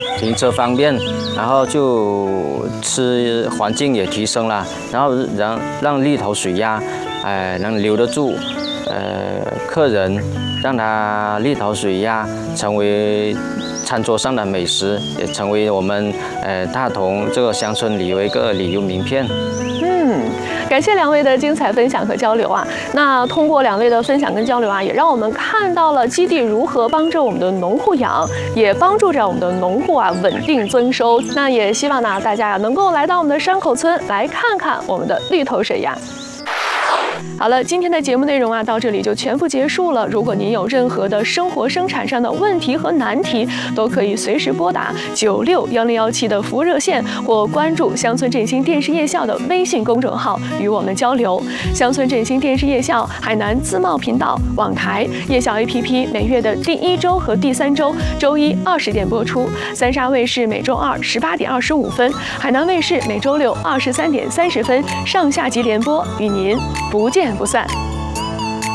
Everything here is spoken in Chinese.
停车方便，然后就吃环境也提升了，然后让绿头水鸭，能留得住，客人，让它绿头水鸭成为餐桌上的美食，也成为我们大同这个乡村旅游一个旅游名片。 感谢两位的精彩分享和交流啊！那通过两位的分享跟交流啊，也让我们看到了基地如何帮着我们的农户养，也帮助着我们的农户啊稳定增收。那也希望呢大家能够来到我们的山口村来看看我们的绿头水鸭。好了，今天的节目内容啊，到这里就全部结束了。如果您有任何的生活生产上的问题和难题，都可以随时拨打961017的服务热线，或关注乡村振兴电视夜校的微信公众号与我们交流。乡村振兴电视夜校、海南自贸频道、网台夜校 APP 每月的第1周和第3周，周一20点播出；三沙卫视每周二18点25分，海南卫视每周六23点30分，上下集联播，与您不见不散。